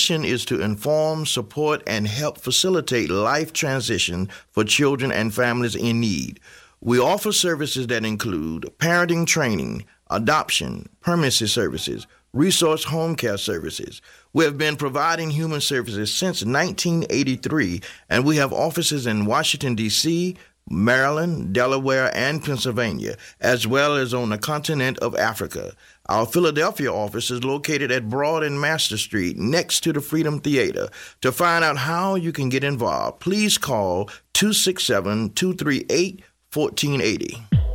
mission is to inform, support, and help facilitate life transition for children and families in need. We offer services that include parenting training, adoption, permanency services, resource home care services. We have been providing human services since 1983, and we have offices in Washington, D.C., Maryland, Delaware, and Pennsylvania, as well as on the continent of Africa. Our Philadelphia office is located at Broad and Master Street, next to the Freedom Theater. To find out how you can get involved, please call 267-238-1480.